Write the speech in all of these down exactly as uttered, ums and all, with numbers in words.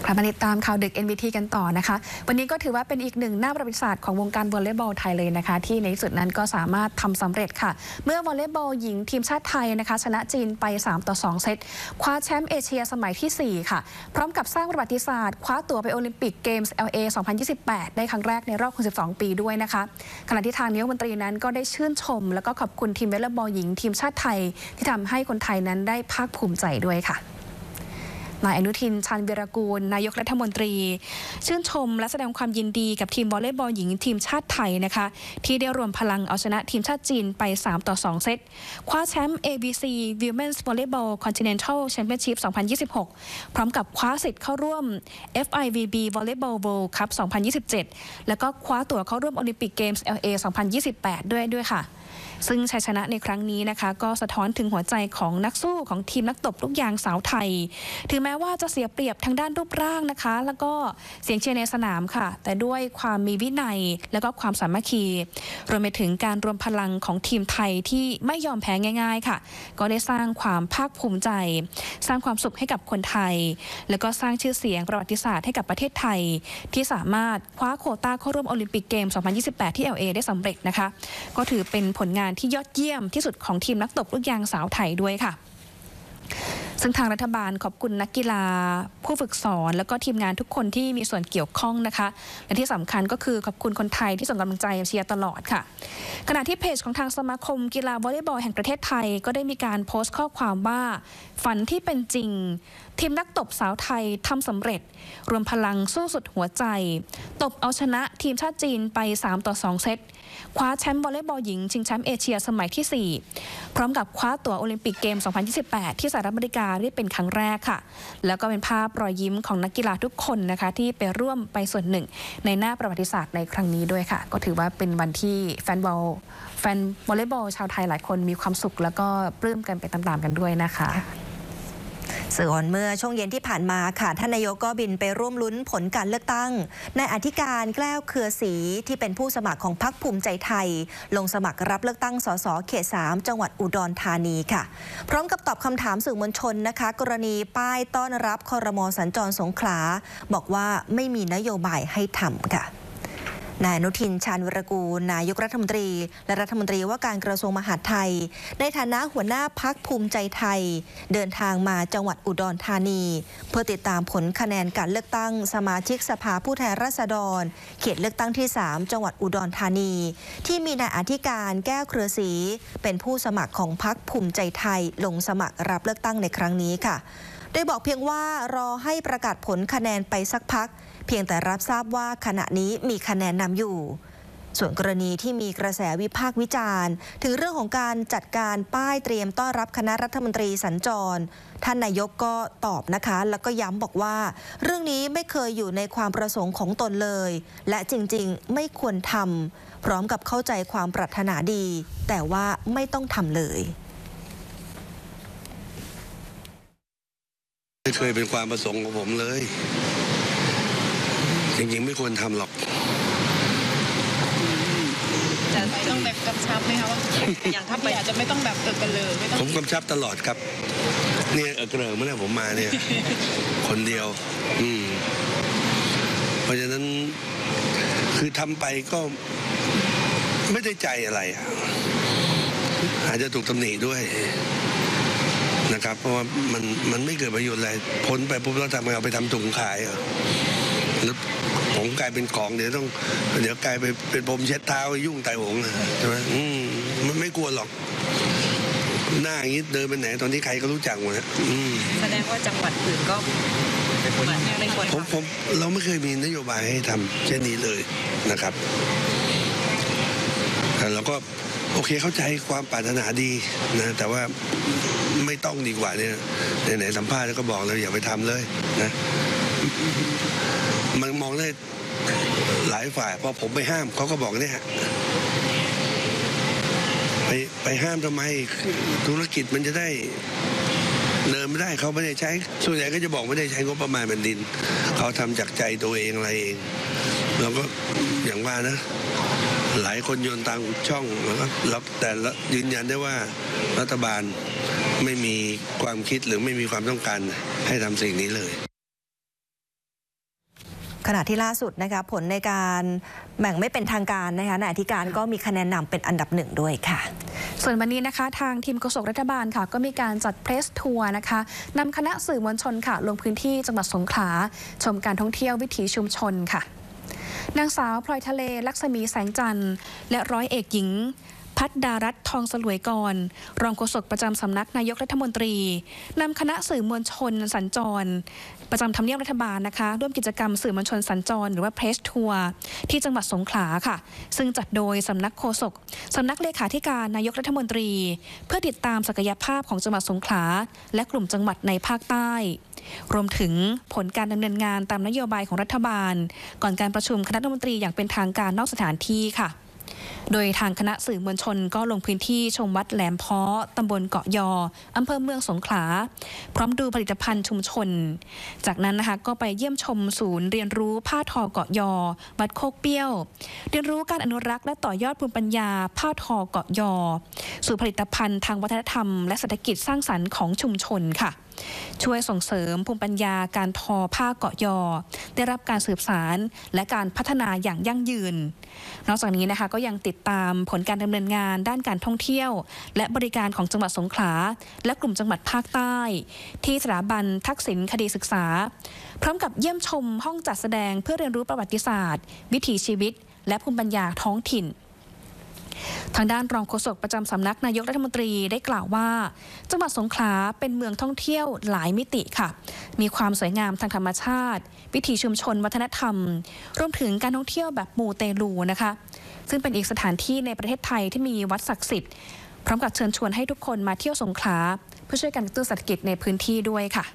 กลับมาติดตามข่าวดึก เอ็น บี ที กันต่อนะคะวันนี้ก็ถือว่าเป็นอีกหนึ่งหน้าประวัติศาสตร์ของวงการวอลเลย์บอลไทยเลยนะคะที่ในที่สุดนั้นก็สามารถทำสำเร็จค่ะเมื่อวอลเลย์บอลหญิงทีมชาติไทยนะคะชนะจีนไปสามต่อสองเซตคว้าแชมป์เอเชียสมัยที่สี่ค่ะพร้อมกับสร้างประวัติศาสตร์คว้าตั๋วไปโอลิมปิกเกมส์ แอล เอ สองพันยี่สิบแปดได้ครั้งแรกในรอบหกสิบสองปีด้วยนะคะขณะที่ทางนายกรัฐมนตรีนั้นก็ได้ชื่นชมแล้วก็ขอบคุณทีมวอลเลย์บอลหญิงทีมชาติไทยที่ทำให้คนไทยนั้นได้ภาคภูมิใจด้วยค่ะนายอนุทินชาญวีรกูลนายกรัฐมนตรีชื่นชมและแสดงความยินดีกับทีมวอลเลย์บอลหญิงทีมชาติไทยนะคะที่ได้รวมพลังเอาชนะทีมชาติจีนไปสามต่อสองเซตคว้าแชมป์ เอ บี ซี Women's Volleyball Continental Championship สองพันยี่สิบหกพร้อมกับคว้าสิทธิ์เข้าร่วม เอฟ ไอ วี บี Volleyball World Cup สองพันยี่สิบเจ็ดแล้วก็คว้าตั๋วเข้าร่วมโอลิมปิกเกมส์ แอล เอ สองพันยี่สิบแปดด้วยด้วยค่ะซึ่งชัยชนะในครั้งนี้นะคะก็สะท้อนถึงหัวใจของนักสู้ของทีมนักตบลูกยางสาวไทยถึงแม้ว่าจะเสียเปรียบทางด้านรูปร่างนะคะแล้วก็เสียงเชียร์ในสนามค่ะแต่ด้วยความมีวินัยและก็ความสามัคคีรวมไปถึงการรวมพลังของทีมไทยที่ไม่ยอมแพ้ง่ายๆค่ะก็ได้สร้างความภาคภูมิใจสร้างความสุขให้กับคนไทยแล้วก็สร้างชื่อเสียงประวัติศาสตร์ให้กับประเทศไทยที่สามารถคว้าโควต้าเข้าร่วมโอลิมปิกเกม สองพันยี่สิบแปด ที่ แอล เอ ได้สำเร็จนะคะก็ถือเป็นผลงานที่ยอดเยี่ยมที่สุดของทีมนักตบลูกยางสาวไทยด้วยค่ะซึ่งทางรัฐบาลขอบคุณนักกีฬาผู้ฝึกสอนแล้วก็ทีมงานทุกคนที่มีส่วนเกี่ยวข้องนะคะและที่สำคัญก็คือขอบคุณคนไทยที่ส่งกำลังใจเชียร์ตลอดค่ะขณะที่เพจของทางสมาคมกีฬาวอลเลย์บอลแห่งประเทศไทยก็ได้มีการโพสต์ข้อความว่าฝันที่เป็นจริงทีมนักตบสาวไทยทำสำเร็จรวมพลังสู้สุดหัวใจตบเอาชนะทีมชาติจีนไปสามต่อสองเซตคว้าแชมป์วอลเลย์บอลหญิงชิงแชมป์เอเชียสมัยที่สี่พร้อมกับคว้าตั๋วโอลิมปิกเกม สองพันยี่สิบแปด ที่สหรัฐอเมริกาได้เป็นครั้งแรกค่ะแล้วก็เป็นภาพรอยยิ้มของนักกีฬาทุกคนนะคะที่ไปร่วมไปส่วนหนึ่งในหน้าประวัติศาสตร์ในครั้งนี้ด้วยค่ะก็ถือว่าเป็นวันที่แฟนบอลแฟนวอลเลย์บอลชาวไทยหลายคนมีความสุขแล้วก็ปลื้มกันไปตามๆกันด้วยนะคะส่วนเมื่อช่วงเย็นที่ผ่านมาค่ะท่านนายกก็บินไปร่วมลุ้นผลการเลือกตั้งนายอธิการแก้วเครือศรีที่เป็นผู้สมัครของพรรคภูมิใจไทยลงสมัครรับเลือกตั้งสสเขตสามจังหวัดอุดรธานีค่ะพร้อมกับตอบคำถามสื่อมวลชนนะคะกรณีป้ายต้อนรับครม.สัญจรสงขลาบอกว่าไม่มีนโยบายให้ทำค่ะนายอนุทินชาญวีรกูลนายกรัฐมนตรีและรัฐมนตรีว่าการกระทรวงมหาดไทยในฐานะหัวหน้าพรรคภูมิใจไทยเดินทางมาจังหวัดอุดรธานีเพื่อติดตามผลคะแนนการเลือกตั้งสมาชิกสภาผู้แทนราษฎรเขตเลือกตั้งที่สามจังหวัดอุดรธานีที่มีนายอธิการแก้วเครือศรีเป็นผู้สมัครของพรรคภูมิใจไทยลงสมัครรับเลือกตั้งในครั้งนี้ค่ะโดยบอกเพียงว่ารอให้ประกาศผลคะแนนไปสักพักเพียงแต่รับทราบว่าขณะนี้มีคะแนนนำอยู่ส่วนกรณีที่มีกระแสวิพากษ์วิจารณ์ถึงเรื่องของการจัดการป้ายเตรียมต้อนรับคณะรัฐมนตรีสัญจรท่านนายกก็ตอบนะคะแล้วก็ย้ำบอกว่าเรื่องนี้ไม่เคยอยู่ในความประสงค์ของตนเลยและจริงๆไม่ควรทำพร้อมกับเข้าใจความปรารถนาดีแต่ว่าไม่ต้องทำเลยไม่เคยเป็นความประสงค์ของผมเลยจริงๆไม่ควรทำหรอกจะต้องแบบกำชับไหมคะว่าอย่างถ้าไปอาจจะไม่ต้องแบบเออกระเลยไม่ต้องผมกำชับตลอดครับเนี่ยเออกระเลยเมื่อไหร่ผมมาเนี่ยคนเดียวอืมเพราะฉะนั้นคือทำไปก็ไม่ได้ใจอะไรอาจจะถูกตำหนิด้วยนะครับเพราะว่ามันมันไม่เกิดประโยชน์อะไรพ้นไปปุ๊บแล้วทำไงเอาไปทำถุงขายเหรอแล้วผมกลายเป็นของเดี๋ยวต้องเดี๋ยวกลายไปเป็นผมเช็ดเท้ายุ่งไตหงใช่ไหมอืมมันไม่กลัวหรอกหน้าอย่างนี้เดินไปไหนตอนนี้ใครก็รู้จักหมดนะอืมแสดงว่าจังหวัดอื่นก็ไม่ควรไม่ควรผมผมเราไม่เคยมีนโยบายให้ทำเช่นนี้เลยนะครับแต่เราก็โอเคเข้าใจความปรารถนาดีนะแต่ว่าไม่ต้องดีกว่าเนี่ยไหนๆสัมภาษณ์แล้วก็บอกเลยอย่าไปทำเลยนะมันมองได้หลายฝ่ายพอผมไปห้ามเขาก็บอกเนี่ยไปไปห้ามทำไมธุรกิจมันจะได้เดินไม่ได้เขาไม่ได้ใช้ส่วนใหญ่ก็จะบอกไม่ได้ใช้งบประมาณแผ่นดินเขาทำจากใจตัวเองอะไรเองเราก็อย่างว่านะหลายคนโยนตังช่องแล้วแต่ยืนยันได้ว่ารัฐบาลไม่มีความคิดหรือไม่มีความต้องการให้ทำสิ่งนี้เลยขณะที่ล่าสุดนะคะผลในการแบ่งไม่เป็นทางการนะคะนายอธิการก็มีคะแนนนำเป็นอันดับหนึ่งด้วยค่ะส่วนวันนี้นะคะทางทีมโฆษกรัฐบาลค่ะก็มีการจัดเพรสทัวร์นะคะนำคณะสื่อมวลชนค่ะลงพื้นที่จังหวัดสงขลาชมการท่องเที่ยววิถีชุมชนค่ะนางสาวพลอยทะเลลักษมีแสงจันทร์และร้อยเอกหญิงพัฒดารัตน์ทองสลวยกรรองโฆษกประจำสำนักนายกรัฐมนตรีนำคณะสื่อมวลชนสัญจรประจำทำเนียบรัฐบาลนะคะร่วมกิจกรรมสื่อมวลชนสัญจรหรือว่าเพรสทัวร์ที่จังหวัดสงขลาค่ะซึ่งจัดโดยสำนักโฆษกสำนักเลขาธิการนายกรัฐมนตรีเพื่อติดตามศักยภาพของจังหวัดสงขลาและกลุ่มจังหวัดในภาคใต้รวมถึงผลการดำเนินงานตามนโยบายของรัฐบาลก่อนการประชุมคณะรัฐมนตรีอย่างเป็นทางการนอกสถานที่ค่ะโดยทางคณะสื่อมวลชนก็ลงพื้นที่ชมวัดแหลมเพาะตำบลเกาะยออำเภอเมืองสงขลาพร้อมดูผลิตภัณฑ์ชุมชนจากนั้นนะคะก็ไปเยี่ยมชมศูนย์เรียนรู้ผ้าทอเกาะยอวัดโคกเปี้ยวเรียนรู้การอนุรักษ์และต่อยอดภูมิปัญญาผ้าทอเกาะยอสู่ผลิตภัณฑ์ทางวัฒนธรรมและเศรษฐกิจสร้างสรรค์ของชุมชนค่ะช่วยส่งเสริมภูมิปัญญาการทอผ้าเกาะยอได้รับการสืบสานและการพัฒนาอย่างยั่งยืนนอกจากนี้นะคะก็ยังติดตามผลการดำเนินงานด้านการท่องเที่ยวและบริการของจังหวัดสงขลาและกลุ่มจังหวัดภาคใต้ที่สถาบันทักษิณคดีศึกษาพร้อมกับเยี่ยมชมห้องจัดแสดงเพื่อเรียนรู้ประวัติศาสตร์วิถีชีวิตและภูมิปัญญาท้องถิ่นทางด้านรองโฆษกประจำสำนักนายกรัฐมนตรีได้กล่าวว่าจังหวัดสงขลาเป็นเมืองท่องเที่ยวหลายมิติค่ะมีความสวยงามทางธรรมชาติวิถีชุมชนวัฒนธรรมรวมถึงการท่องเที่ยวแบบมูเตลูนะคะซึ่งเป็นอีกสถานที่ในประเทศไทยที่มีวัดศักดิ์สิทธิ์พร้อมกับเชิญชวนให้ทุกคนมาเที่ยวสงขลาเพื่อช่วยกันกระตุ้นเศรษฐกิจในพื้นที่ด้วยค่ะ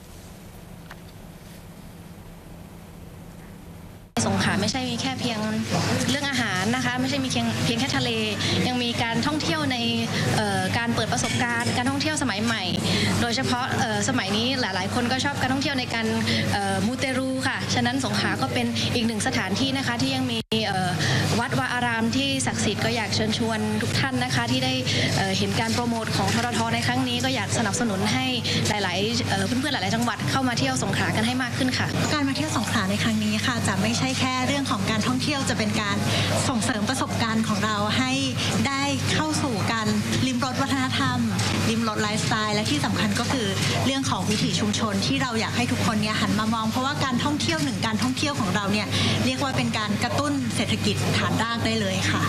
สงขลาไม่ใช่มีแค่เพียงเรื่องอาหารนะคะไม่ใช่มีเพียงเพียงแค่ทะเลยังมีการท่องเที่ยวในการเปิดประสบการณ์การท่องเที่ยวสมัยใหม่โดยเฉพาะสมัยนี้หลายๆคนก็ชอบการท่องเที่ยวในการมูเตรูค่ะฉะนั้นสงขลาก็เป็นอีกหนึ่งสถานที่นะคะที่ยังมีวัดวาอารามที่ศักดิ์สิทธิ์ก็อยากเชิญชวนทุกท่านนะคะที่ได้เห็นการโปรโมทของทททในครั้งนี้ก็อยากสนับสนุนให้หลายๆเพื่อนๆหลายๆจังหวัดเข้ามาเที่ยวสงขลากันให้มากขึ้นค่ะการมาเที่ยวสงขลาในครั้งนี้ค่ะจะไม่ใช่แค่เรื่องของการท่องเที่ยวจะเป็นการส่งเสริมประสบการณ์ของเราให้ได้เข้าสู่การลิ้มรสวัฒนธรรมลิ้มรสไลฟ์สไตล์และที่สำคัญก็คือเรื่องของวิถีชุมชนที่เราอยากให้ทุกคนเนี่ยหันมามองเพราะว่าการท่องเที่ยวหนึ่งการท่องเที่ยวของเราเนี่ยเรียกว่าเป็นการกระตุ้นเศรษฐกิจฐานรากได้เลยค่ะ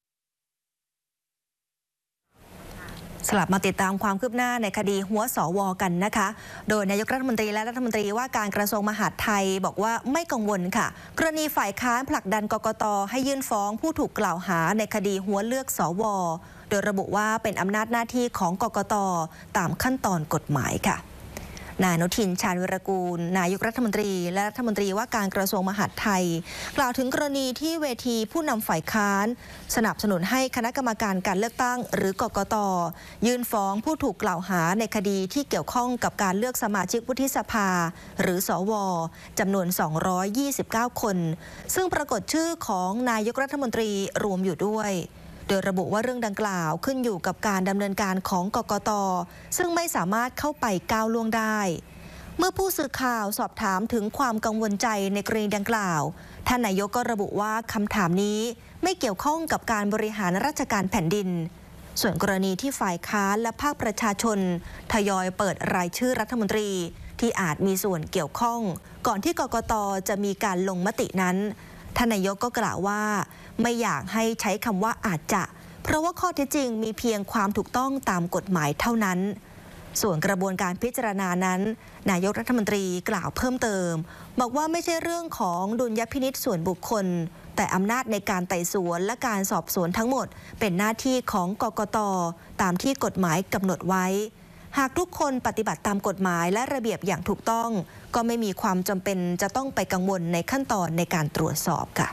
สลับมาติดตามความคืบหน้าในคดีหัวสวกันนะคะโดยนายกรัฐมนตรีและรัฐมนตรีว่าการกระทรวงมหาดไทยบอกว่าไม่กังวลค่ะกรณีฝ่ายค้านผลักดันกกต.ให้ยื่นฟ้องผู้ถูกกล่าวหาในคดีหัวเลือกสวโดยระบุว่าเป็นอำนาจหน้าที่ของกกต.ตามขั้นตอนกฎหมายค่ะนายอนุทินชาญวิรากูลนายกรัฐมนตรีและรัฐมนตรีว่าการกระทรวงมหาดไทยกล่าวถึงกรณีที่เวทีผู้นำฝ่ายค้านสนับสนุนให้คณะกรรมการการเลือกตั้งหรือกกต.ยื่นฟ้องผู้ถูกกล่าวหาในคดีที่เกี่ยวข้องกับการเลือกสมาชิกวุฒิสภาหรือสวจำนวนสองร้อยยี่สิบเก้าคนซึ่งปรากฏชื่อของนายกรัฐมนตรีรวมอยู่ด้วยโดยระบุว่าเรื่องดังกล่าวขึ้นอยู่กับการดำเนินการของกกต.ซึ่งไม่สามารถเข้าไปก้าวล่วงได้เมื่อผู้สื่อข่าวสอบถามถึงความกังวลใจในกรณีดังกล่าวท่านนายกก็ระบุว่าคำถามนี้ไม่เกี่ยวข้องกับการบริหารราชการแผ่นดินส่วนกรณีที่ฝ่ายค้านและภาคประชาชนทยอยเปิดรายชื่อรัฐมนตรีที่อาจมีส่วนเกี่ยวข้องก่อนที่กกต.จะมีการลงมตินั้นท่านนายกก็กล่าวว่าไม่อยากให้ใช้คำว่าอาจจะเพราะว่าข้อเท็จจริงมีเพียงความถูกต้องตามกฎหมายเท่านั้นส่วนกระบวนการพิจารณานั้นนายกรัฐมนตรีกล่าวเพิ่มเติมบอกว่าไม่ใช่เรื่องของดุลยพินิจส่วนบุคคลแต่อำนาจในการไต่สวนและการสอบสวนทั้งหมดเป็นหน้าที่ของกกต.ตามที่กฎหมายกำหนดไว้หากทุกคนปฏิบัติตามกฎหมายและระเบียบอย่างถูกต้องก็ไม่มีความจำเป็นจะต้องไปกังวลในขั้นตอนในการตรวจสอบค่ะ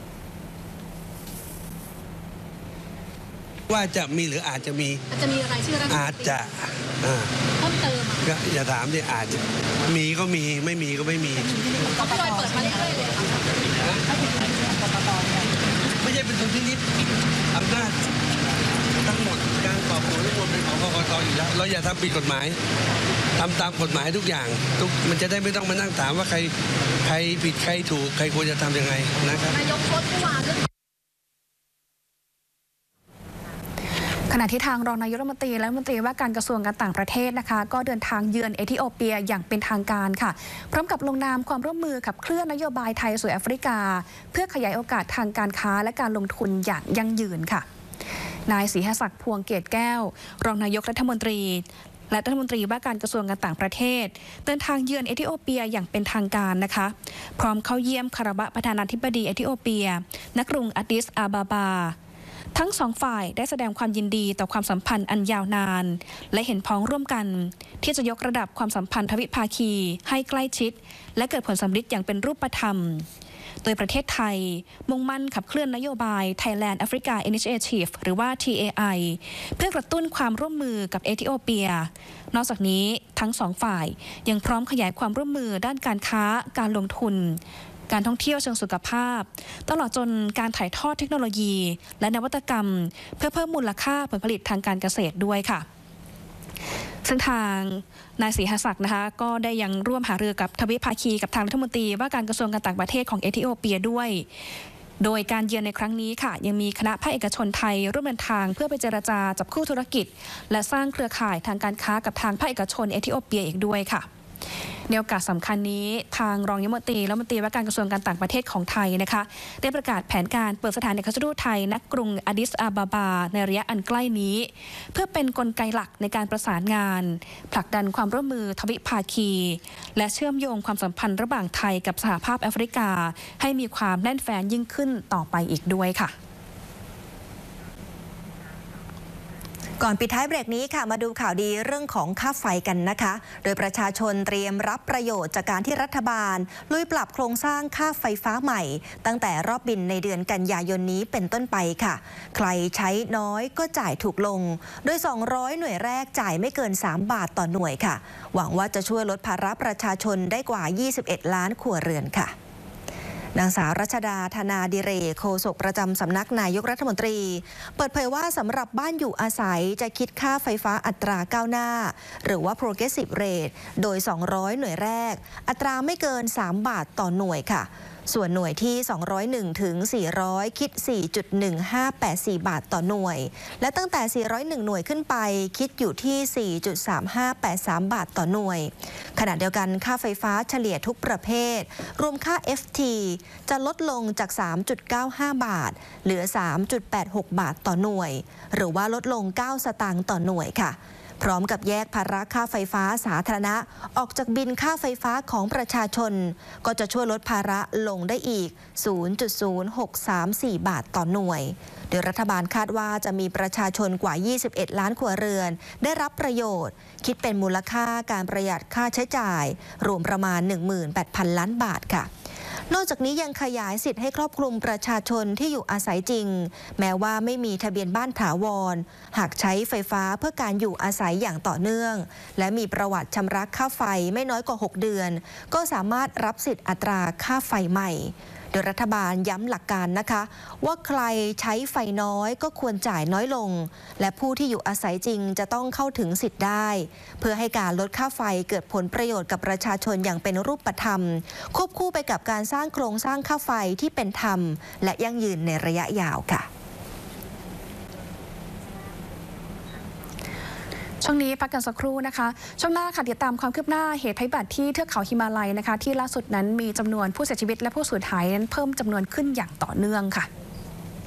ว่าจะมีหรืออาจจะมีอาจจะมีรายชื่อรัฐมนตรีอาจจะเพิ่มเติมก็อย่าถามดิอาจจะมีก็มีไม่มีก็ไม่มีเขาก็ลอยเปิดมาเรื่อยๆเลยไม่ใช่เป็นดุลพินิจอำนาจทั้งหมดการสอบสวนทั้งหมดเป็นของกกตอยู่แล้วเราอย่าทำผิดกฎหมายทำตามกฎหมายทุกอย่างทุกมันจะได้ไม่ต้องมานั่งถามว่าใครใครผิดใครถูกใครควรจะทำยังไงนะครับนายกโพสต์เมื่อวานขณะที่ทางรองนายกรัฐมนตรีและรัฐมนตรีว่าการกระทรวงการต่างประเทศนะคะก็เดินทางเยือนเอธิโอเปียอย่างเป็นทางการค่ะพร้อมกับลงนามความร่วมมือขับเคลื่อนนโยบายไทยสู่แอฟริกาเพื่อขยายโอกาสทางการค้าและการลงทุนอย่างยั่งยืนค่ะนายศรีหศักดิ์พวงเกตแก้วรองนายกรัฐมนตรีและรัฐมนตรีว่าการกระทรวงการต่างประเทศเดินทางเยือนเอธิโอเปียอย่างเป็นทางการนะคะพร้อมเข้าเยี่ยมคารวะประธานาธิบดีเอธิโอเปียณกรุงอาดิสอาบาบาทั้งสองฝ่ายได้แสดงความยินดีต่อความสัมพันธ์อันยาวนานและเห็นพ้องร่วมกันที่จะยกระดับความสัมพันธ์ทวิภาคีให้ใกล้ชิดและเกิดผลสำเร็จอย่างเป็นรูปธรรมโดยประเทศไทยมุ่งมั่นขับเคลื่อนนโยบาย Thailand Africa Initiative หรือว่า ที เอ ไอ เพื่อกระตุ้นความร่วมมือกับเอธิโอเปียนอกจากนี้ทั้งสองฝ่ายยังพร้อมขยายความร่วมมือด้านการค้าการลงทุนการท่องเที่ยวเชิงสุขภาพตลอดจนการถ่ายทอดเทคโนโลยีและนวัตกรรมเพื่อเพิ่มมูลค่าผลผลิตทางการเกษตรด้วยค่ะซึ่งทางนายศรีหศักดิ์นะคะก็ได้ยังร่วมหารือกับทวิภาคีกับทางรัฐมนตรีว่าการกระทรวงการต่างประเทศของเอธิโอเปียด้วยโดยการเยือนในครั้งนี้ค่ะยังมีคณะภาคเอกชนไทยร่วมเดินทางเพื่อไปเจรจาจับคู่ธุรกิจและสร้างเครือข่ายทางการค้ากับทางภาคเอกชนเอธิโอเปียอีกด้วยค่ะในโอกาสสำคัญนี้ทางรองนายกรัฐมนตรีและรัฐมนตรีว่าการกระทรวงการต่างประเทศของไทยนะคะได้ประกาศแผนการเปิดสถานเอกอัครราชทูตไทยณกรุงอาดิสอาบาบาในระยะอันใกล้นี้เพื่อเป็นกลไกหลักในการประสานงานผลักดันความร่วมมือทวิภาคีและเชื่อมโยงความสัมพันธ์ระหว่างไทยกับสหภาพแอฟริกาให้มีความแน่นแฟ้นยิ่งขึ้นต่อไปอีกด้วยค่ะก่อนปิดท้ายเบรกนี้ค่ะมาดูข่าวดีเรื่องของค่าไฟกันนะคะโดยประชาชนเตรียมรับประโยชน์จากการที่รัฐบาลลุยปรับโครงสร้างค่าไฟฟ้าใหม่ตั้งแต่รอบบินในเดือนกันยายนนี้เป็นต้นไปค่ะใครใช้น้อยก็จ่ายถูกลงโดยสองร้อยหน่วยแรกจ่ายไม่เกินสามบาทต่อหน่วยค่ะหวังว่าจะช่วยลดภาระประชาชนได้กว่ายี่สิบเอ็ดล้านครัวเรือนค่ะนางสาวรัชดาธนาดิเรกโฆษกประจำสำนักนายกรัฐมนตรีเปิดเผยว่าสำหรับบ้านอยู่อาศัยจะคิดค่าไฟฟ้าอัตราก้าวหน้าหรือว่า progressive rate โดยสองร้อยหน่วยแรกอัตราไม่เกินสามบาทต่อหน่วยค่ะส่วนหน่วยที่สองร้อยเอ็ดถึงสี่ร้อยคิด สี่จุดหนึ่งห้าแปดสี่ บาทต่อหน่วยและตั้งแต่สี่ร้อยเอ็ดหน่วยขึ้นไปคิดอยู่ที่ สี่จุดสามห้าแปดสาม บาทต่อหน่วยขณะเดียวกันค่าไฟฟ้าเฉลี่ยทุกประเภทรวมค่า เอฟ ที จะลดลงจาก สามจุดเก้าห้า บาทเหลือ สามจุดแปดหก บาทต่อหน่วยหรือว่าลดลงเก้าสตางค์ต่อหน่วยค่ะพร้อมกับแยกภาระค่าไฟฟ้าสาธารณะออกจากบินค่าไฟฟ้าของประชาชนก็จะช่วยลดภาระลงได้อีก ศูนย์จุดศูนย์หกสามสี่ บาทต่อหน่วยโดยรัฐบาลคาดว่าจะมีประชาชนกว่ายี่สิบเอ็ดล้านครัวเรือนได้รับประโยชน์คิดเป็นมูลค่าการประหยัดค่าใช้จ่ายรวมประมาณ หนึ่งหมื่นแปดพัน ล้านบาทค่ะนอกจากนี้ยังขยายสิทธิ์ให้ครอบคลุมประชาชนที่อยู่อาศัยจริงแม้ว่าไม่มีทะเบียนบ้านถาวรหากใช้ไฟฟ้าเพื่อการอยู่อาศัยอย่างต่อเนื่องและมีประวัติชำระค่าไฟไม่น้อยกว่าหกเดือนก็สามารถรับสิทธิ์อัตราค่าไฟใหม่โดยรัฐบาลย้ำหลักการนะคะว่าใครใช้ไฟน้อยก็ควรจ่ายน้อยลงและผู้ที่อยู่อาศัยจริงจะต้องเข้าถึงสิทธิ์ได้เพื่อให้การลดค่าไฟเกิดผลประโยชน์กับประชาชนอย่างเป็นรูปธรรมควบคู่ไปกับการสร้างโครงสร้างค่าไฟที่เป็นธรรมและยั่งยืนในระยะยาวค่ะช่วงนี้พักกันสักครู่นะคะช่วงหน้าค่ะติดตามความคืบหน้าเหตุภัยพิบัติที่เทือกเขาหิมาลัยนะคะที่ล่าสุดนั้นมีจำนวนผู้เสียชีวิตและผู้สูญหายนั้นเพิ่มจำนวนขึ้นอย่างต่อเนื่องค่ะ